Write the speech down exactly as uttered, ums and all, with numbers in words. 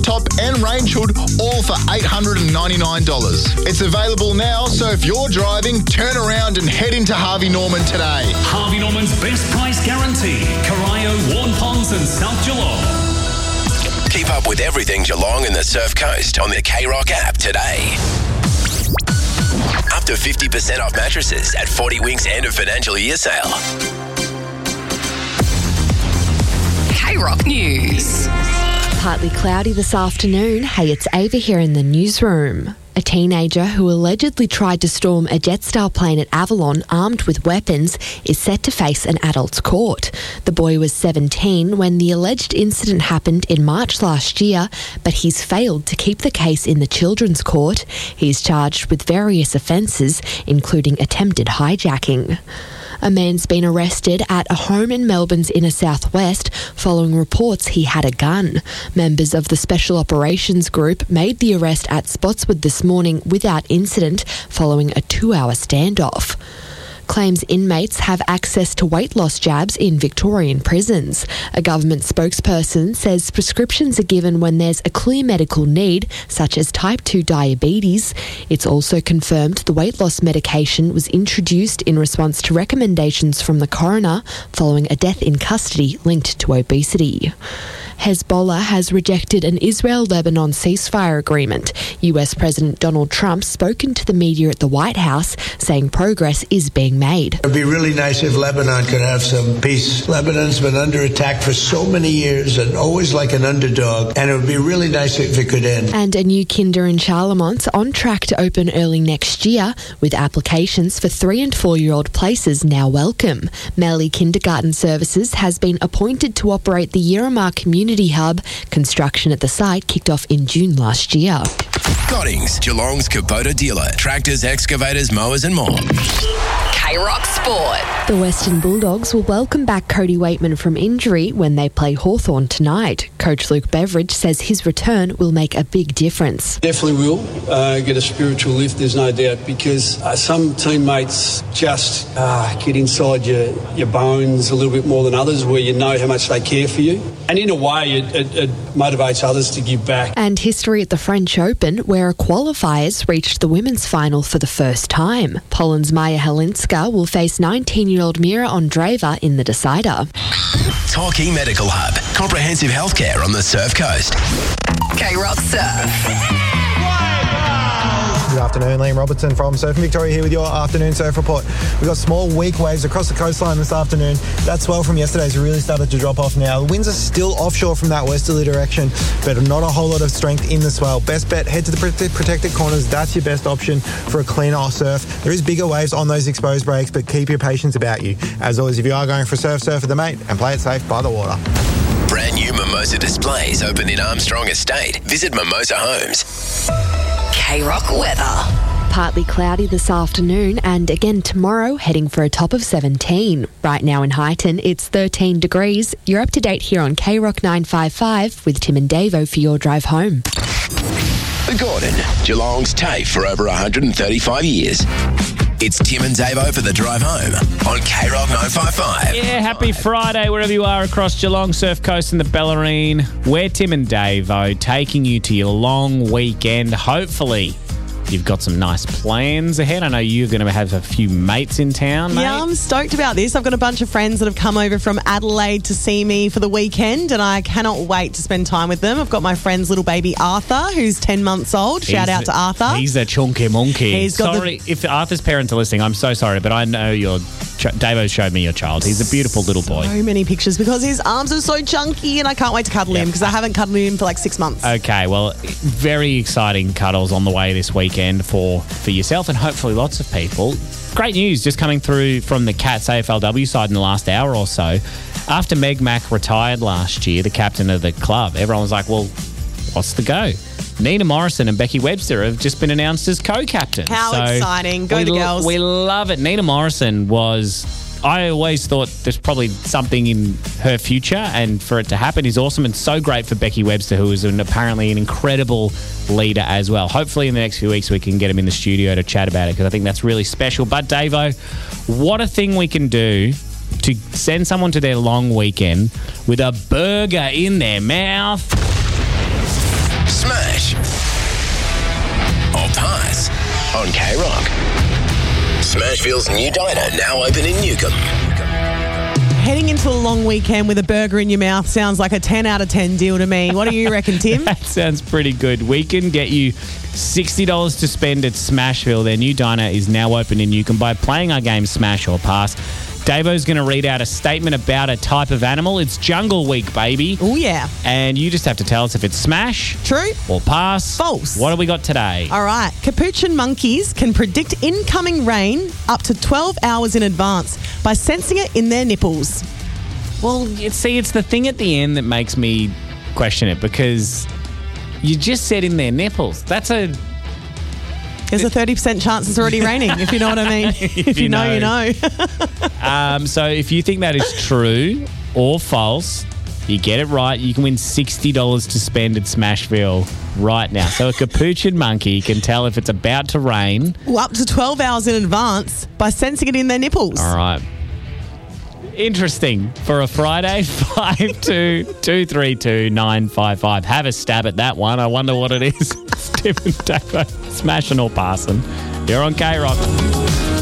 rooftop and range hood, all for eight hundred ninety-nine dollars. It's available now, so if you're driving, turn around and head into Harvey Norman today. Harvey Norman's best price guarantee. Corio, Warn Ponds and South Geelong. Keep up with everything Geelong and the Surf Coast on the K-Rock app today. Up to fifty percent off mattresses at forty Winks end of financial year sale. K-Rock News. Partly cloudy this afternoon. Hey, it's Ava here in the newsroom. A teenager who allegedly tried to storm a Jetstar plane at Avalon armed with weapons is set to face an adult's court. The boy was seventeen when the alleged incident happened in March last year, but he's failed to keep the case in the children's court. He's charged with various offences, including attempted hijacking. A man's been arrested at a home in Melbourne's inner southwest following reports he had a gun. Members of the Special Operations Group made the arrest at Spotswood this morning without incident following a two-hour standoff. Claims inmates have access to weight loss jabs in Victorian prisons. A government spokesperson says prescriptions are given when there's a clear medical need, such as type two diabetes. It's also confirmed the weight loss medication was introduced in response to recommendations from the coroner following a death in custody linked to obesity. Hezbollah has rejected an Israel-Lebanon ceasefire agreement. U S President Donald Trump spoken to the media at the White House, saying progress is being made. It would be really nice if Lebanon could have some peace. Lebanon's been under attack for so many years and always like an underdog, and it would be really nice if it could end. And a new kinder in Charlemont's on track to open early next year, with applications for three and four-year-old places now welcome. Melly Kindergarten Services has been appointed to operate the Yirramar Community Hub. Construction at the site kicked off in June last year. Goddings, Geelong's Kubota dealer. Tractors, excavators, mowers and more. K-Rock Sport. The Western Bulldogs will welcome back Cody Waitman from injury when they play Hawthorn tonight. Coach Luke Beveridge says his return will make a big difference. Definitely will uh, get a spiritual lift, there's no doubt, because uh, some teammates just uh, get inside your, your bones a little bit more than others, where you know how much they care for you. And in a way, it, it, it motivates others to give back. And history at the French Open, where qualifiers reached the women's final for the first time. Poland's Maya Helinska will face nineteen-year-old Mira Andreeva in the decider. Torquay Medical Hub. Comprehensive healthcare on the Surf Coast. K-Rock Surf. Good afternoon, Liam Robertson from Surfing Victoria here with your afternoon surf report. We've got small, weak waves across the coastline this afternoon. That swell from yesterday's really started to drop off now. The winds are still offshore from that westerly direction, but not a whole lot of strength in the swell. Best bet, head to the protected corners. That's your best option for a cleaner surf. There is bigger waves on those exposed breaks, but keep your patience about you. As always, if you are going for a surf, surf with a mate and play it safe by the water. Brand new Mimosa displays open in Armstrong Estate. Visit Mimosa Homes. K-Rock weather. Partly cloudy this afternoon and again tomorrow, heading for a top of seventeen. Right now in Highton, it's thirteen degrees. You're up to date here on K-Rock nine five five with Tim and Davo for your drive home. The Gordon, Geelong's TAFE for over one hundred thirty-five years. It's Tim and Davo for the drive home on K-Rock nine five five. Yeah, happy Friday wherever you are across Geelong, Surf Coast and the Bellarine. We're Tim and Davo taking you to your long weekend. Hopefully you've got some nice plans ahead. I know you're going to have a few mates in town, mate. Yeah, I'm stoked about this. I've got a bunch of friends that have come over from Adelaide to see me for the weekend, and I cannot wait to spend time with them. I've got my friend's little baby Arthur, who's ten months old. Shout He's out to Arthur. He's a chunky monkey. He's got sorry, the- if Arthur's parents are listening, I'm so sorry, but I know your ch- Davo showed me your child. He's a beautiful little boy. So many pictures because his arms are so chunky, and I can't wait to cuddle Yep. him because I haven't cuddled him for like six months. Okay, well, very exciting cuddles on the way this weekend for, for yourself and hopefully lots of people. Great news just coming through from the Cats A F L W side in the last hour or so. After Meg Mack retired last year, the captain of the club, everyone was like, well, what's the go? Nina Morrison and Becky Webster have just been announced as co-captains. How so exciting. Go we the lo- girls. We love it. Nina Morrison was... I always thought there's probably something in her future, and for it to happen is awesome and so great for Becky Webster, who is an, apparently an incredible leader as well. Hopefully in the next few weeks we can get him in the studio to chat about it because I think that's really special. But Davo, what a thing we can do to send someone to their long weekend with a burger in their mouth. Pass on K-Rock. Smashville's new diner now open in Newcomb. Heading into a long weekend with a burger in your mouth sounds like a ten out of ten deal to me. What do you reckon, Tim? That sounds pretty good. We can get you sixty dollars to spend at Smashville. Their new diner is now open in Newcomb by playing our game Smash or Pass. Davo's going to read out a statement about a type of animal. It's Jungle Week, baby. Oh, yeah. And you just have to tell us if it's Smash. True. Or Pass. False. What have we got today? All right. Capuchin monkeys can predict incoming rain up to twelve hours in advance by sensing it in their nipples. Well, you see, it's the thing at the end that makes me question it because you just said in their nipples. That's a... There's a thirty percent chance it's already raining, if you know what I mean. if, if you, you know, know, you know. um, so if you think that is true or false, you get it right, you can win sixty dollars to spend at Smashville right now. So a capuchin monkey can tell if it's about to rain. Well, up to twelve hours in advance by sensing it in their nipples. All right. Interesting. For a Friday, five two two three two nine five five. Have a stab at that one. I wonder what it is. It's Tim and Davo, smashing or passing. You're on K-Rock.